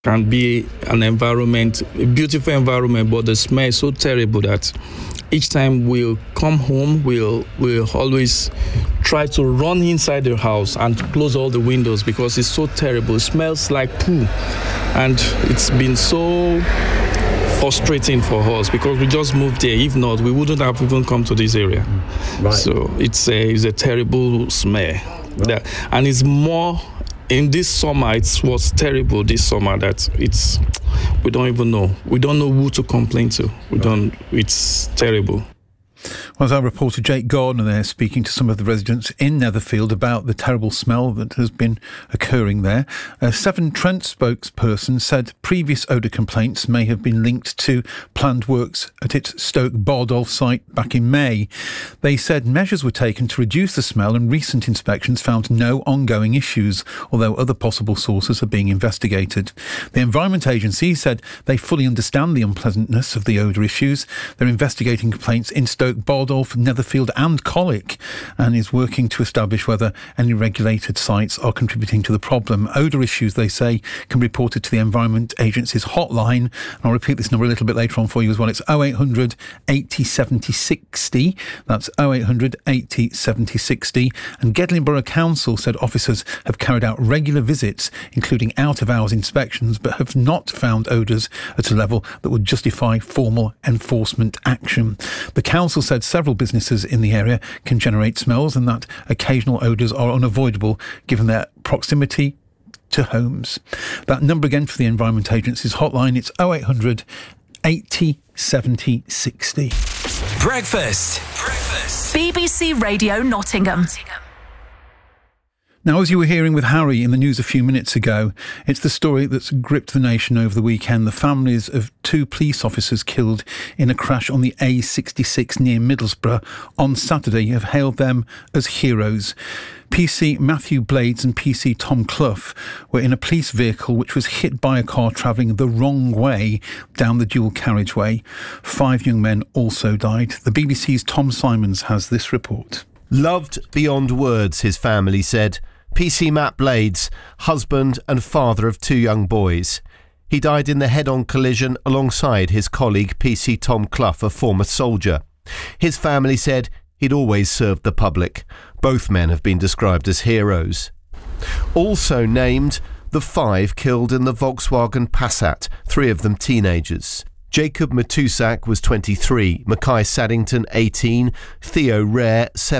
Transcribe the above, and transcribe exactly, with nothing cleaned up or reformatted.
can be an environment, a beautiful environment, but the smell is so terrible that each time we'll come home, we'll we'll always try to run inside the house and close all the windows because it's so terrible. It smells like poo, and it's been so frustrating for us because we just moved here. If not, we wouldn't have even come to this area. Right. So it's a, it's a terrible smell. Right. That, and it's more, in this summer, it was terrible this summer that it's, we don't even know. We don't know who to complain to. We right. don't, it's terrible. Well, as our reporter Jake Gardner there speaking to some of the residents in Netherfield about the terrible smell that has been occurring there. A Severn Trent spokesperson said previous odour complaints may have been linked to planned works at its Stoke Bardolph site back in May. They said measures were taken to reduce the smell and recent inspections found no ongoing issues, although other possible sources are being investigated. The Environment Agency said they fully understand the unpleasantness of the odour issues. They're investigating complaints in Stoke Bardolph, Netherfield and Colic, and is working to establish whether any regulated sites are contributing to the problem. Odour issues, they say, can be reported to the Environment Agency's hotline. And I'll repeat this number a little bit later on for you as well. It's oh eight hundred eighty seventy sixty. That's oh eight hundred eighty seventy sixty. And Gedling Borough Council said officers have carried out regular visits, including out-of-hours inspections, but have not found odours at a level that would justify formal enforcement action. The council said several businesses in the area can generate smells and that occasional odours are unavoidable given their proximity to homes. That number again for the Environment Agency's hotline, it's oh eight hundred eighty seventy sixty. Breakfast. Breakfast. B B C Radio Nottingham. Now, as you were hearing with Harry in the news a few minutes ago, it's the story that's gripped the nation over the weekend. The families of two police officers killed in a crash on the A sixty-six near Middlesbrough on Saturday have hailed them as heroes. P C Matthew Blades and P C Tom Clough were in a police vehicle which was hit by a car travelling the wrong way down the dual carriageway. Five young men also died. The B B C's Tom Simons has this report. Loved beyond words, his family said. P C Matt Blades, husband and father of two young boys. He died in the head-on collision alongside his colleague P C Tom Clough, a former soldier. His family said he'd always served the public. Both men have been described as heroes. Also named, the five killed in the Volkswagen Passat, three of them teenagers. Jacob Matusak was twenty-three, Mackay Saddington eighteen, Theo Rare seventeen.